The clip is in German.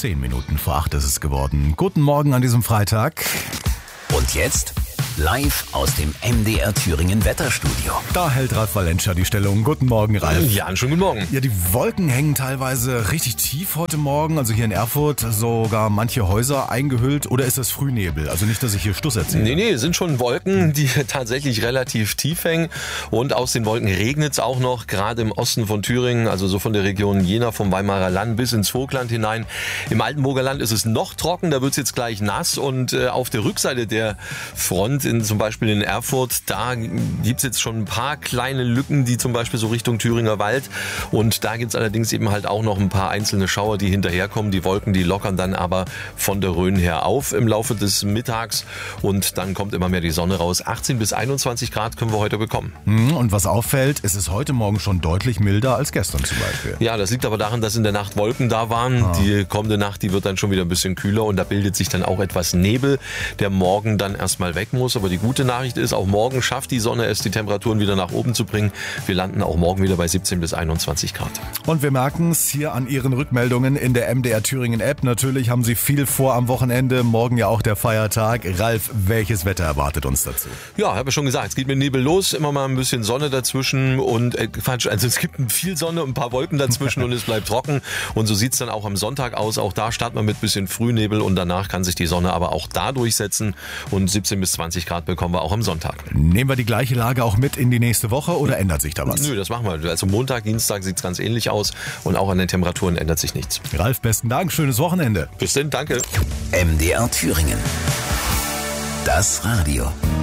10 Minuten vor 8 ist es geworden. Guten Morgen an diesem Freitag. Und jetzt live aus dem MDR Thüringen Wetterstudio. Da hält Ralf Valenscha die Stellung. Guten Morgen, Ralf. Ja, einen schönen guten Morgen. Ja, die Wolken hängen teilweise richtig tief heute Morgen. Also hier in Erfurt sogar manche Häuser eingehüllt. Oder ist das Frühnebel? Also nicht, dass ich hier Stuss erzähle. Nee, sind schon Wolken, die tatsächlich relativ tief hängen. Und aus den Wolken regnet es auch noch, gerade im Osten von Thüringen, also so von der Region Jena, vom Weimarer Land bis ins Vogtland hinein. Im Altenburger Land ist es noch trocken, da wird es jetzt gleich nass. Und auf der Rückseite der Front, zum Beispiel in Erfurt, da gibt es jetzt schon ein paar kleine Lücken, die zum Beispiel so Richtung Thüringer Wald. Und da gibt es allerdings eben halt auch noch ein paar einzelne Schauer, die hinterherkommen. Die Wolken, die lockern dann aber von der Rhön her auf im Laufe des Mittags. Und dann kommt immer mehr die Sonne raus. 18 bis 21 Grad können wir heute bekommen. Und was auffällt, es ist heute Morgen schon deutlich milder als gestern zum Beispiel. Ja, das liegt aber daran, dass in der Nacht Wolken da waren. Die kommende Nacht, die wird dann schon wieder ein bisschen kühler und da bildet sich dann auch etwas Nebel, der morgen dann erstmal weg muss. Aber die gute Nachricht ist, auch morgen schafft die Sonne es, die Temperaturen wieder nach oben zu bringen. Wir landen auch morgen wieder bei 17 bis 21 Grad. Und wir merken es hier an Ihren Rückmeldungen in der MDR Thüringen App. Natürlich haben Sie viel vor am Wochenende. Morgen ja auch der Feiertag. Ralf, welches Wetter erwartet uns dazu? Ja, habe ich schon gesagt, es geht mit Nebel los. Immer mal ein bisschen Sonne dazwischen und also es gibt viel Sonne und ein paar Wolken dazwischen und es bleibt trocken. Und so sieht es dann auch am Sonntag aus. Auch da startet man mit ein bisschen Frühnebel und danach kann sich die Sonne aber auch da durchsetzen. Und 17 bis 20 Grad bekommen wir auch am Sonntag. Nehmen wir die gleiche Lage auch mit in die nächste Woche oder ändert sich da was? Nö, das machen wir. Also Montag, Dienstag sieht es ganz ähnlich aus und auch an den Temperaturen ändert sich nichts. Ralf, besten Dank, schönes Wochenende. Bis dann, danke. MDR Thüringen. Das Radio.